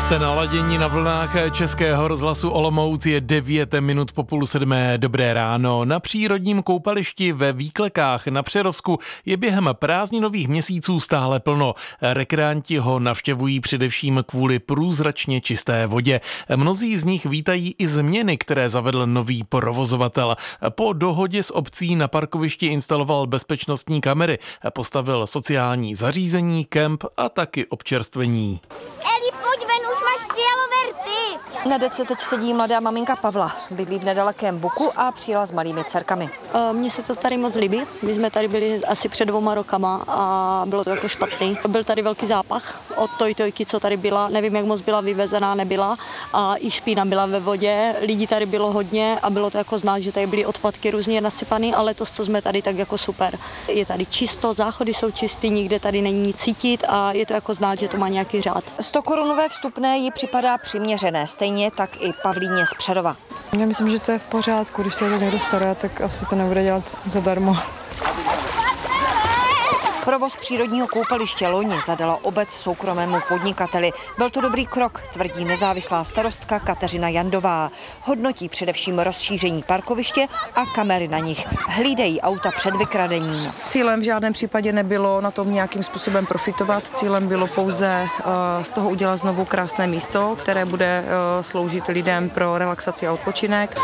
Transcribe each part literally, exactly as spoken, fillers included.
Jste naladěni na vlnách Českého rozhlasu Olomouc, je devět minut po půl sedmé. Dobré ráno. Na přírodním koupališti ve Výklekách na Přerovsku je během prázdninových měsíců stále plno. Rekreanti ho navštěvují především kvůli průzračně čisté vodě. Mnozí z nich vítají i změny, které zavedl nový provozovatel. Po dohodě s obcí na parkovišti instaloval bezpečnostní kamery, postavil sociální zařízení, kemp a taky občerstvení. Eli, pojď ven, už máš fialové rty. Na dece teď sedí mladá maminka Pavla. Bydlí v nedalekém Buku a přijela s malými dcerkami. Mně se to tady moc líbí. My jsme tady byli asi před dvouma rokama a bylo to jako špatný. Byl tady velký zápach od tojtojky, co tady byla. Nevím, jak moc byla vyvezená, nebyla. A i špína byla ve vodě. Lidí tady bylo hodně a bylo to jako znát, že tady byly odpadky různě nasypané, ale to, co jsme tady, tak jako super. Je tady čisto, záchody jsou čistý, nikde tady není nic cítit a je to jako znát, že to má nějaký řád. sto korunové vstupné jí připadá přiměřené, stejně tak i Pavlíně z Přerova. Já myslím, že to je v pořádku, když se to někdo stará, tak asi to nebude dělat zadarmo. Provoz přírodního koupaliště loni zadala obec soukromému podnikateli. Byl to dobrý krok, tvrdí nezávislá starostka Kateřina Jandová. Hodnotí především rozšíření parkoviště a kamery na nich. Hlídají auta před vykradením. Cílem v žádném případě nebylo na tom nějakým způsobem profitovat. Cílem bylo pouze uh, z toho udělat znovu krásné místo, které bude uh, sloužit lidem pro relaxaci a odpočinek.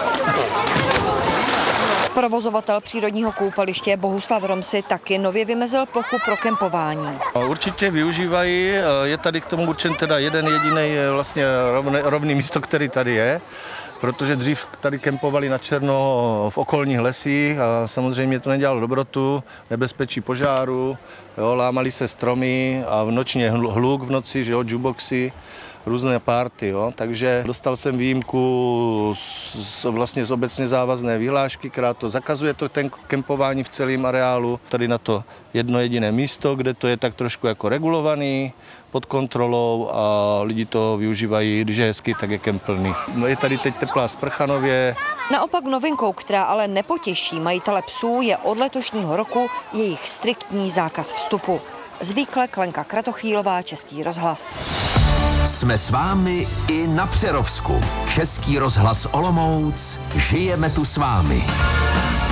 Provozovatel přírodního koupaliště Bohuslav Romsi taky nově vymezil plochu pro kempování. Určitě využívají, je tady k tomu určen teda jeden jediný vlastně rovný, rovný místo, který tady je, protože dřív tady kempovali na černo v okolních lesích a samozřejmě to nedělalo dobrotu, nebezpečí požáru, jo, lámali se stromy a v nočně hluk v noci, že jo, jukeboxy, různé party, jo. Takže dostal jsem výjimku z, vlastně z obecně závazné vyhlášky, která to zakazuje to ten kempování v celém areálu. Tady na to jedno jediné místo, kde to je tak trošku jako regulovaný, pod kontrolou a lidi to využívají, když je hezky, tak je kemp plný. No, je tady teď teplá sprcha nově. Naopak novinkou, která ale nepotěší majitele psů, je od letošního roku jejich striktní zákaz vstupu. Z Výklek Lenka Kratochvílová, Český rozhlas. Jsme s vámi i na Přerovsku. Český rozhlas Olomouc, žijeme tu s vámi.